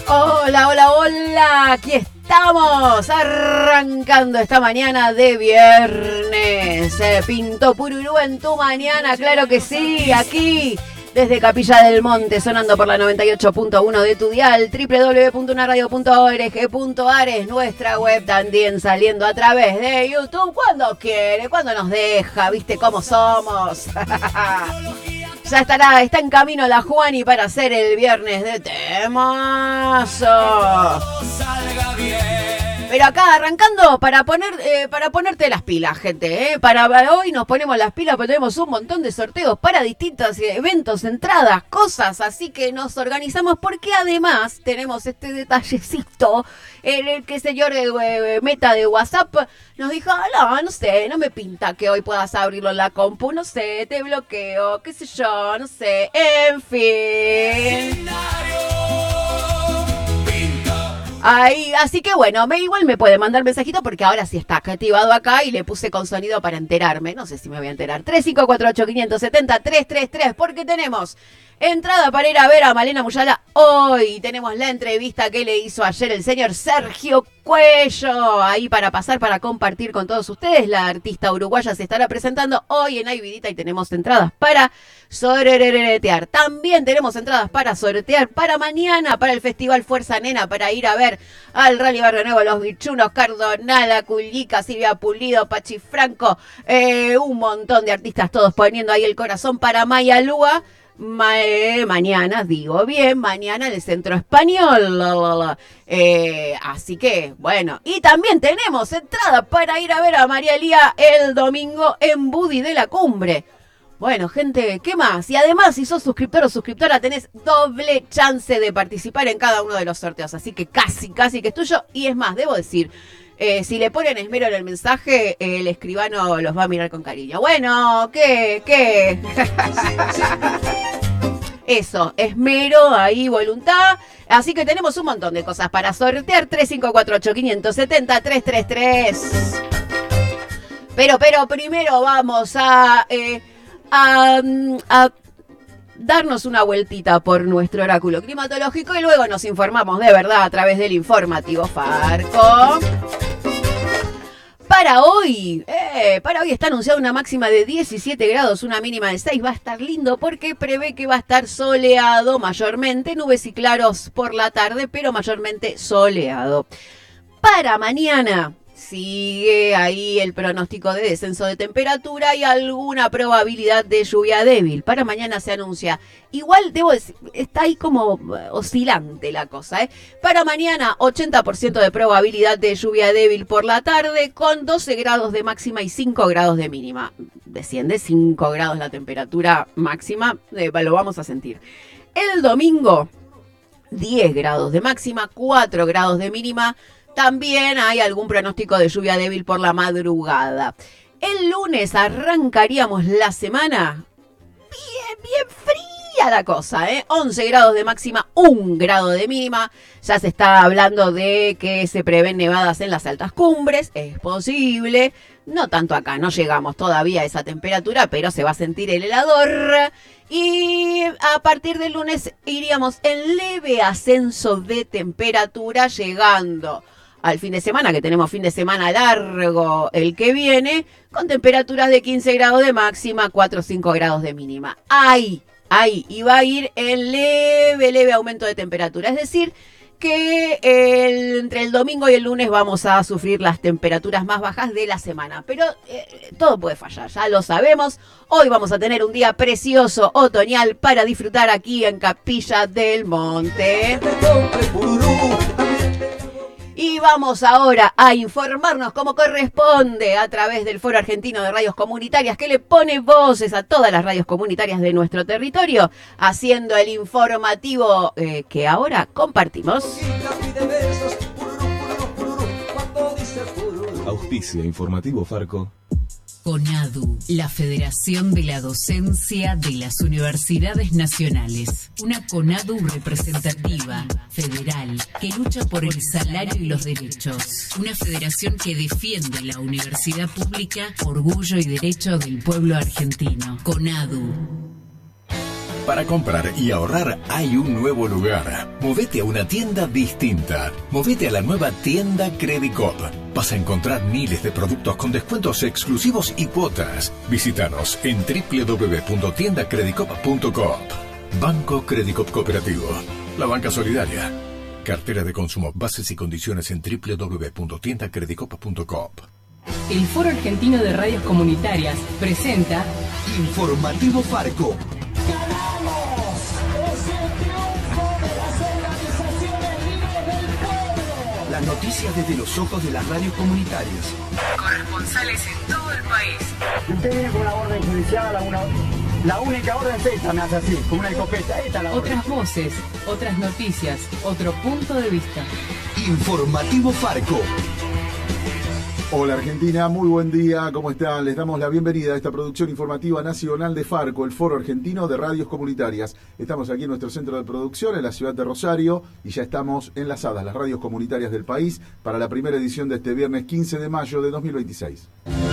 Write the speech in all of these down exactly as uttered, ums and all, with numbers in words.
Hola, hola, hola, aquí estamos arrancando esta mañana de viernes. Eh, Pinto Pururú en tu mañana, claro que sí, aquí desde Capilla del Monte, sonando por la noventa y ocho punto uno de tu dial, doble u doble u doble u punto una radio punto org punto a r, es nuestra web, también saliendo a través de YouTube cuando quiere, cuando nos deja, viste cómo somos. Ya estará, está en camino la Juani para hacer el viernes de temazo. Pero acá arrancando para poner eh, para ponerte las pilas, gente. Eh. Para hoy nos ponemos las pilas porque tenemos un montón de sorteos para distintos eventos, entradas, cosas. Así que nos organizamos porque además tenemos este detallecito en el que el señor de, Meta de WhatsApp nos dijo, no, no sé, no me pinta que hoy puedas abrirlo en la compu, no sé, te bloqueo, qué sé yo, no sé, en fin. Ahí, así que bueno, me igual me puede mandar mensajito porque ahora sí está activado acá y le puse con sonido para enterarme. No sé si me voy a enterar. tres cinco cuatro ocho cinco siete cero tres tres tres porque tenemos entrada para ir a ver a Malena Muyala hoy. Tenemos la entrevista que le hizo ayer el señor Sergio Cuello. Ahí para pasar, para compartir con todos ustedes. La artista uruguaya se estará presentando hoy en Ay Vidita y tenemos entradas para sortear. También tenemos entradas para sortear para mañana, para el Festival Fuerza Nena, para ir a ver al Rally Barrio Nuevo, Los Bichunos, Cardonala, Culica, Silvia Pulido, Pachi Franco, eh, un montón de artistas todos poniendo ahí el corazón para Maya Lua. Ma eh, mañana, digo bien, mañana en el Centro Español. Eh, así que, bueno. Y también tenemos entrada para ir a ver a María Elía el domingo en Budi de la Cumbre. Bueno, gente, ¿qué más? Y además, si sos suscriptor o suscriptora, tenés doble chance de participar en cada uno de los sorteos. Así que casi, casi que es tuyo. Y es más, debo decir, eh, si le ponen esmero en el mensaje, eh, el escribano los va a mirar con cariño. Bueno, ¿qué? ¿Qué? Eso, esmero, ahí, voluntad. Así que tenemos un montón de cosas para sortear. tres cinco cuatro ocho cinco siete cero tres tres tres. Pero, pero primero vamos a... Eh, A, a darnos una vueltita por nuestro oráculo climatológico y luego nos informamos de verdad a través del informativo Farco. Para hoy, eh, para hoy está anunciada una máxima de diecisiete grados, una mínima de seis. Va a estar lindo porque prevé que va a estar soleado mayormente, nubes y claros por la tarde, pero mayormente soleado. Para mañana sigue ahí el pronóstico de descenso de temperatura y alguna probabilidad de lluvia débil. Para mañana se anuncia. Igual, debo decir, está ahí como oscilante la cosa, ¿eh? Para mañana, ochenta por ciento de probabilidad de lluvia débil por la tarde, con doce grados de máxima y cinco grados de mínima. Desciende cinco grados la temperatura máxima, eh, lo vamos a sentir. El domingo, diez grados de máxima, cuatro grados de mínima. También hay algún pronóstico de lluvia débil por la madrugada. El lunes arrancaríamos la semana bien, bien fría la cosa, ¿eh? once grados de máxima, un grado de mínima. Ya se está hablando de que se prevén nevadas en las altas cumbres. Es posible. No tanto acá, no llegamos todavía a esa temperatura, pero se va a sentir el helador. Y a partir del lunes iríamos en leve ascenso de temperatura, llegando al fin de semana, que tenemos fin de semana largo el que viene, con temperaturas de quince grados de máxima, cuatro o cinco grados de mínima. Ahí, ahí, y va a ir en leve, leve aumento de temperatura. Es decir, que el, entre el domingo y el lunes vamos a sufrir las temperaturas más bajas de la semana. Pero eh, todo puede fallar, ya lo sabemos. Hoy vamos a tener un día precioso, otoñal, para disfrutar aquí en Capilla del Monte. Y vamos ahora a informarnos como corresponde a través del Foro Argentino de Radios Comunitarias, que le pone voces a todas las radios comunitarias de nuestro territorio, haciendo el informativo eh, que ahora compartimos. Auspicia Informativo Farco. CONADU, la Federación de la Docencia de las Universidades Nacionales. Una CONADU representativa, federal, que lucha por el salario y los derechos. Una federación que defiende la universidad pública, orgullo y derecho del pueblo argentino. CONADU. Para comprar y ahorrar hay un nuevo lugar. Movete a una tienda distinta. Movete a la nueva tienda Credicop. Vas a encontrar miles de productos con descuentos exclusivos y cuotas. Visítanos en doble u doble u doble u punto tienda credicop punto com. Banco Credicop Cooperativo. La banca solidaria. Cartera de consumo. Bases y condiciones en doble u doble u doble u punto tienda credicop punto com. El Foro Argentino de Radios Comunitarias presenta Informativo Farco. ¡Ganamos! ¡Es el triunfo de las organizaciones libres del pueblo! Las noticias desde los ojos de las radios comunitarias. Corresponsales en todo el país. Usted viene con una orden judicial, la, una, la única orden es esta, me hace así, con una escopeta. Esta es la orden. Otras voces, otras noticias, otro punto de vista. Informativo Farco. Hola Argentina, muy buen día, ¿cómo están? Les damos la bienvenida a esta producción informativa nacional de Farco, el Foro Argentino de Radios Comunitarias. Estamos aquí en nuestro centro de producción, en la ciudad de Rosario, y ya estamos enlazadas las radios comunitarias del país para la primera edición de este viernes quince de mayo de dos mil veintiséis.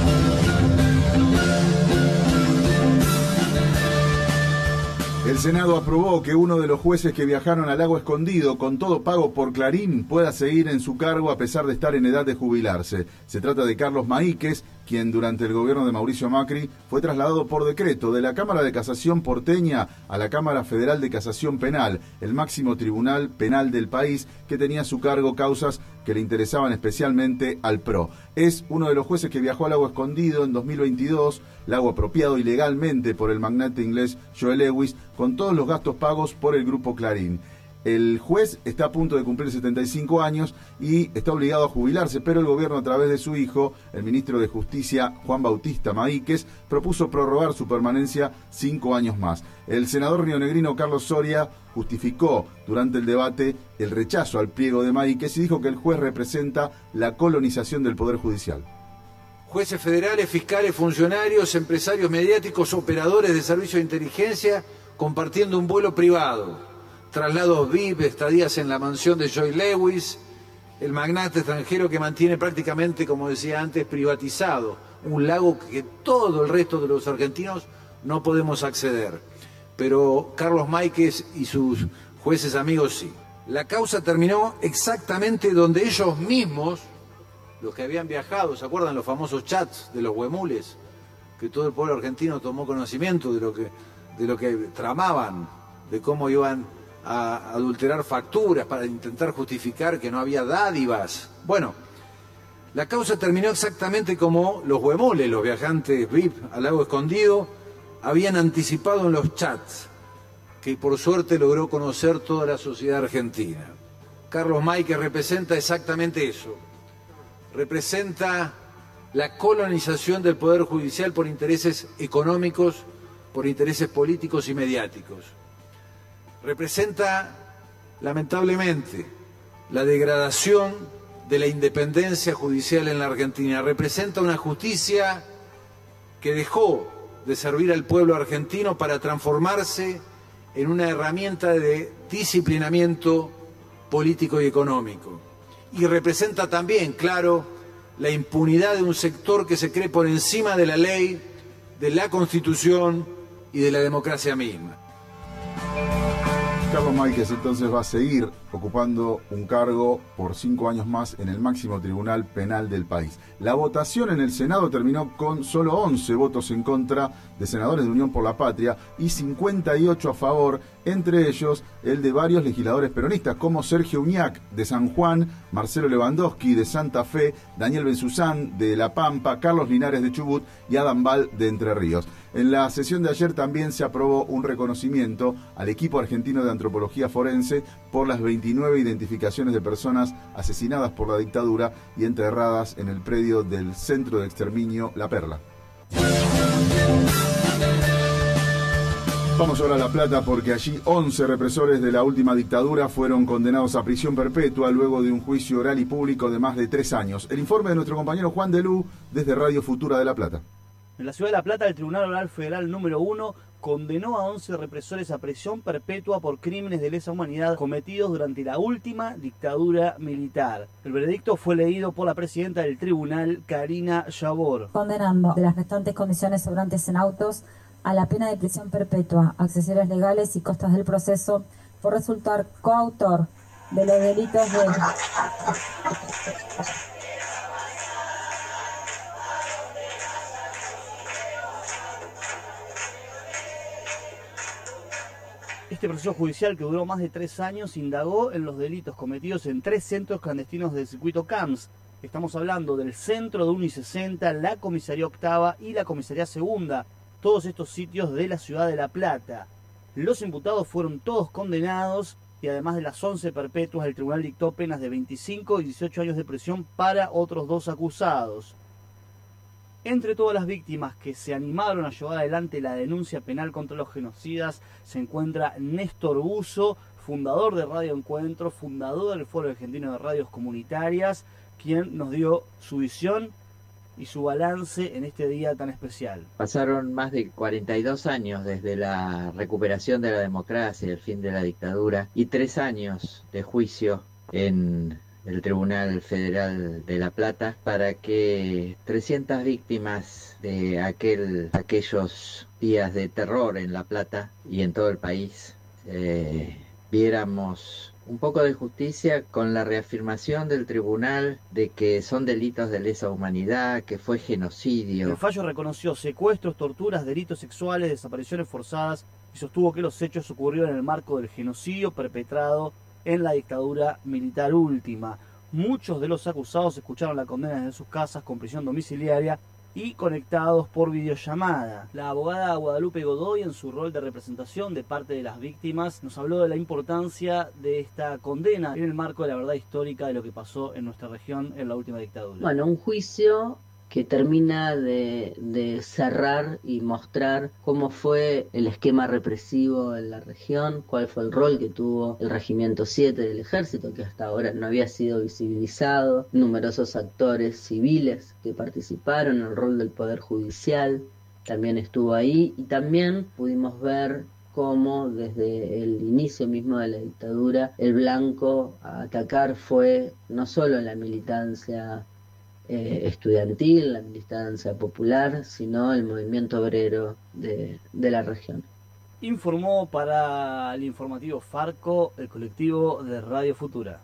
El Senado aprobó que uno de los jueces que viajaron al Lago Escondido con todo pago por Clarín pueda seguir en su cargo a pesar de estar en edad de jubilarse. Se trata de Carlos Maíquez, quien durante el gobierno de Mauricio Macri fue trasladado por decreto de la Cámara de Casación porteña a la Cámara Federal de Casación Penal, el máximo tribunal penal del país, que tenía a su cargo causas que le interesaban especialmente al P R O. Es uno de los jueces que viajó al Lago Escondido en dos mil veintidós, lago apropiado ilegalmente por el magnate inglés Joel Lewis, con todos los gastos pagos por el grupo Clarín. El juez está a punto de cumplir setenta y cinco años y está obligado a jubilarse, pero el gobierno, a través de su hijo, el ministro de Justicia, Juan Bautista Maíquez, propuso prorrogar su permanencia cinco años más. El senador rionegrino Carlos Soria justificó durante el debate el rechazo al pliego de Maíquez y dijo que el juez representa la colonización del Poder Judicial. Jueces federales, fiscales, funcionarios, empresarios mediáticos, operadores de servicios de inteligencia compartiendo un vuelo privado. Traslados V I P, estadías en la mansión de Joel Lewis, el magnate extranjero que mantiene prácticamente, como decía antes, privatizado un lago que todo el resto de los argentinos no podemos acceder. Pero Carlos Maíquez y sus jueces amigos sí. La causa terminó exactamente donde ellos mismos, los que habían viajado, ¿se acuerdan los famosos chats de los huemules? Que todo el pueblo argentino tomó conocimiento de lo que, de lo que tramaban, de cómo iban a adulterar facturas para intentar justificar que no había dádivas. Bueno, la causa terminó exactamente como los huemules, los viajantes V I P al Lago Escondido, habían anticipado en los chats, que por suerte logró conocer toda la sociedad argentina. Carlos Maíquez representa exactamente eso. Representa la colonización del Poder Judicial por intereses económicos, por intereses políticos y mediáticos. Representa, lamentablemente, la degradación de la independencia judicial en la Argentina. Representa una justicia que dejó de servir al pueblo argentino para transformarse en una herramienta de disciplinamiento político y económico. Y representa también, claro, la impunidad de un sector que se cree por encima de la ley, de la Constitución y de la democracia misma. Carlos Maíquez entonces va a seguir ocupando un cargo por cinco años más en el máximo tribunal penal del país. La votación en el Senado terminó con solo once votos en contra de senadores de Unión por la Patria y cincuenta y ocho a favor, entre ellos el de varios legisladores peronistas como Sergio Uñac de San Juan, Marcelo Lewandowski de Santa Fe, Daniel Benzuzán de La Pampa, Carlos Linares de Chubut y Adam Bal de Entre Ríos. En la sesión de ayer también se aprobó un reconocimiento al equipo argentino de antropología forense por las veintinueve identificaciones de personas asesinadas por la dictadura y enterradas en el predio del Centro de Exterminio La Perla. Vamos ahora a La Plata porque allí once represores de la última dictadura fueron condenados a prisión perpetua luego de un juicio oral y público de más de tres años. El informe de nuestro compañero Juan Delú desde Radio Futura de La Plata. En la ciudad de La Plata, el Tribunal Oral Federal número uno condenó a once represores a prisión perpetua por crímenes de lesa humanidad cometidos durante la última dictadura militar. El veredicto fue leído por la presidenta del tribunal, Karina Yabor. Condenando de las restantes condiciones sobrantes en autos a la pena de prisión perpetua, accesorios legales y costas del proceso por resultar coautor de los delitos de... Este proceso judicial, que duró más de tres años, indagó en los delitos cometidos en tres centros clandestinos del circuito C A M S. Estamos hablando del centro de UNI sesenta, la comisaría octava y la comisaría segunda, todos estos sitios de la ciudad de La Plata. Los imputados fueron todos condenados y además de las once perpetuas, el tribunal dictó penas de veinticinco y dieciocho años de prisión para otros dos acusados. Entre todas las víctimas que se animaron a llevar adelante la denuncia penal contra los genocidas se encuentra Néstor Buzo, fundador de Radio Encuentro, fundador del Foro Argentino de Radios Comunitarias, quien nos dio su visión y su balance en este día tan especial. Pasaron más de cuarenta y dos años desde la recuperación de la democracia y el fin de la dictadura y tres años de juicio en el Tribunal Federal de La Plata para que trescientas víctimas de aquel, aquellos días de terror en La Plata y en todo el país eh, viéramos un poco de justicia con la reafirmación del tribunal de que son delitos de lesa humanidad, que fue genocidio. El fallo reconoció secuestros, torturas, delitos sexuales, desapariciones forzadas y sostuvo que los hechos ocurrieron en el marco del genocidio perpetrado en la dictadura militar última. Muchos de los acusados escucharon la condena desde sus casas con prisión domiciliaria y conectados por videollamada. La abogada Guadalupe Godoy, en su rol de representación de parte de las víctimas, nos habló de la importancia de esta condena en el marco de la verdad histórica de lo que pasó en nuestra región en la última dictadura. Bueno, un juicio que termina de, de cerrar y mostrar cómo fue el esquema represivo en la región, cuál fue el rol que tuvo el Regimiento siete del Ejército, que hasta ahora no había sido visibilizado, numerosos actores civiles que participaron, el rol del Poder Judicial también estuvo ahí, y también pudimos ver cómo desde el inicio mismo de la dictadura el blanco a atacar fue no solo la militancia Eh, estudiantil, la militancia popular, sino el movimiento obrero de, de la región. Informó para el informativo Farco el colectivo de Radio Futura.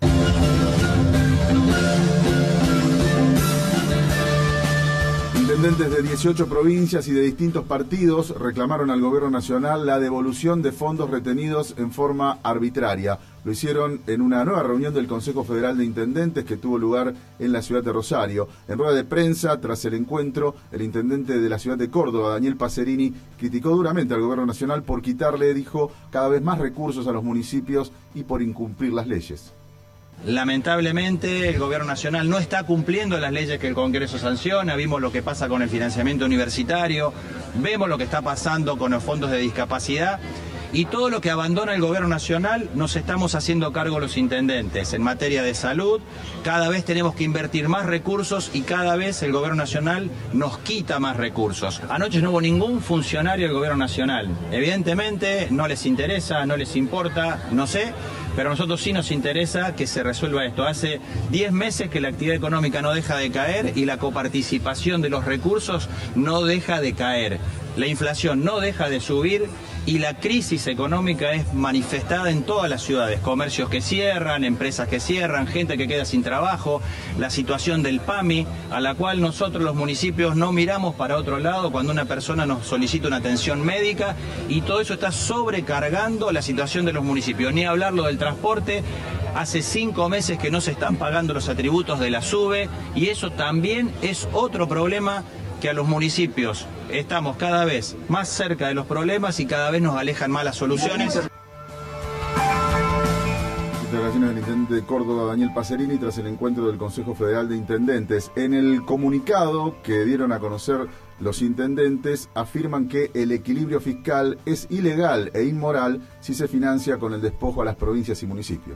Intendentes de dieciocho provincias y de distintos partidos reclamaron al gobierno nacional la devolución de fondos retenidos en forma arbitraria. Lo hicieron en una nueva reunión del Consejo Federal de Intendentes que tuvo lugar en la ciudad de Rosario. En rueda de prensa, tras el encuentro, el intendente de la ciudad de Córdoba, Daniel Pacerini, criticó duramente al gobierno nacional por quitarle, dijo, cada vez más recursos a los municipios y por incumplir las leyes. Lamentablemente el gobierno nacional no está cumpliendo las leyes que el Congreso sanciona. Vimos lo que pasa con el financiamiento universitario, vemos lo que está pasando con los fondos de discapacidad y todo lo que abandona el gobierno nacional nos estamos haciendo cargo los intendentes. En materia de salud, cada vez tenemos que invertir más recursos y cada vez el gobierno nacional nos quita más recursos. Anoche no hubo ningún funcionario del gobierno nacional. Evidentemente no les interesa, no les importa, no sé. Pero a nosotros sí nos interesa que se resuelva esto. Hace diez meses que la actividad económica no deja de caer y la coparticipación de los recursos no deja de caer. La inflación no deja de subir y la crisis económica es manifestada en todas las ciudades. Comercios que cierran, empresas que cierran, gente que queda sin trabajo, la situación del PAMI, a la cual nosotros los municipios no miramos para otro lado cuando una persona nos solicita una atención médica, y todo eso está sobrecargando la situación de los municipios. Ni hablarlo del transporte, hace cinco meses que no se están pagando los atributos de la SUBE y eso también es otro problema que a los municipios estamos cada vez más cerca de los problemas y cada vez nos alejan más las soluciones. Declaraciones del intendente de Córdoba, Daniel Pacerini, tras el encuentro del Consejo Federal de Intendentes. En el comunicado que dieron a conocer los intendentes, afirman que el equilibrio fiscal es ilegal e inmoral si se financia con el despojo a las provincias y municipios.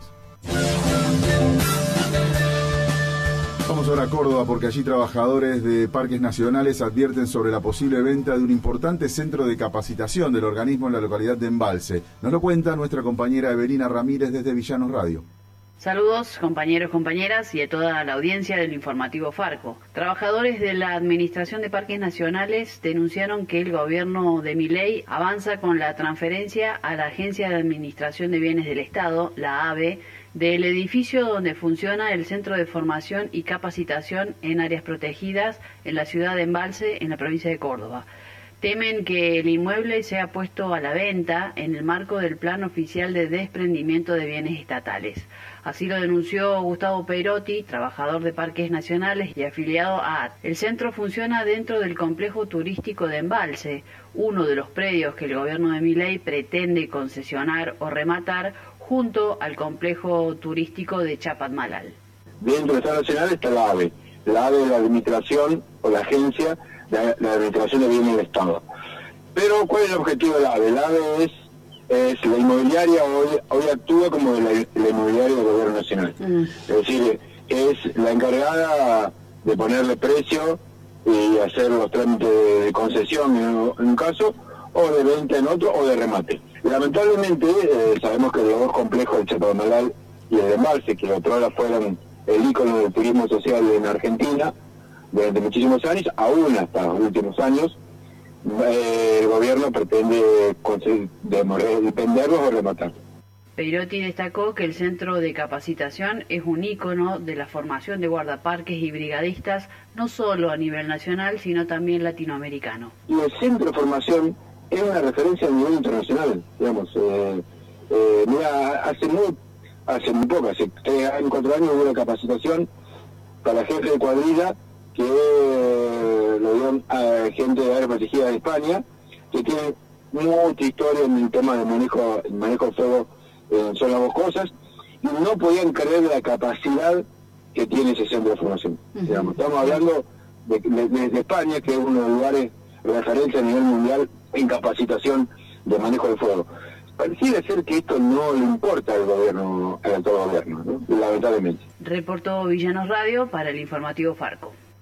Vamos ahora a Córdoba porque allí trabajadores de parques nacionales advierten sobre la posible venta de un importante centro de capacitación del organismo en la localidad de Embalse. Nos lo cuenta nuestra compañera Evelina Ramírez desde Villanos Radio. Saludos compañeros, compañeras y a toda la audiencia del informativo Farco. Trabajadores de la Administración de Parques Nacionales denunciaron que el gobierno de Milei avanza con la transferencia a la Agencia de Administración de Bienes del Estado, la A B E, del edificio donde funciona el Centro de Formación y Capacitación en Áreas Protegidas en la ciudad de Embalse, en la provincia de Córdoba. Temen que el inmueble sea puesto a la venta en el marco del Plan Oficial de Desprendimiento de Bienes Estatales. Así lo denunció Gustavo Perotti, trabajador de Parques Nacionales y afiliado a A T. El centro funciona dentro del complejo turístico de Embalse, uno de los predios que el gobierno de Milei pretende concesionar o rematar junto al complejo turístico de Chapadmalal. Dentro del Estado Nacional está la A B E. La A B E es la administración o la agencia de la administración de bienes del Estado. Pero ¿cuál es el objetivo de la A B E? La A B E es, es la inmobiliaria, hoy, hoy actúa como la, la inmobiliaria del gobierno nacional. Mm. Es decir, es la encargada de ponerle precio y hacer los trámites de concesión en un, en un caso, o de venta en otro, o de remate. Lamentablemente eh, sabemos que los dos complejos de Chapadmalal y el de Embalse, que otrora fueron el ícono del turismo social en Argentina durante muchísimos años, aún hasta los últimos años, eh, el gobierno pretende venderlos o rematarlos. Perotti destacó que el centro de capacitación es un ícono de la formación de guardaparques y brigadistas, no solo a nivel nacional, sino también latinoamericano. Y el centro de formación es una referencia a nivel internacional, digamos. Eh, eh, mira, hace muy, hace muy poco, hace tres años, cuatro años hubo una capacitación para jefe de cuadrilla que eh, lo dio a gente de área protegida de España, que tiene mucha historia en el tema de manejo, manejo de fuego en zonas boscosas, y no podían creer la capacidad que tiene ese centro de formación. Uh-huh. Digamos, estamos hablando de, de, de, de España, que es uno de los lugares de referencia a nivel mundial en capacitación de manejo de fuego. Pareciera ser que esto no le importa al gobierno, al actual gobierno, ¿no? Lamentablemente. Reportó Villanos Radio para el informativo Farco.